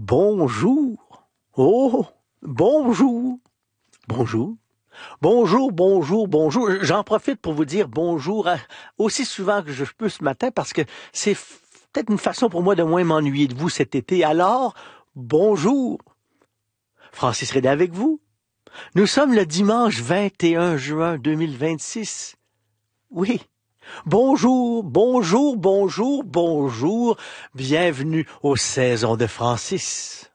Bonjour. Oh, bonjour. Bonjour. Bonjour, bonjour, bonjour. J'en profite pour vous dire bonjour aussi souvent que je peux ce matin parce que c'est peut-être une façon pour moi de moins m'ennuyer de vous cet été. Alors, bonjour. Francis Rédé avec vous. Nous sommes le dimanche 21 juin 2026. Oui. Bonjour, bonjour, bonjour, bonjour. Bienvenue aux saisons de Francis.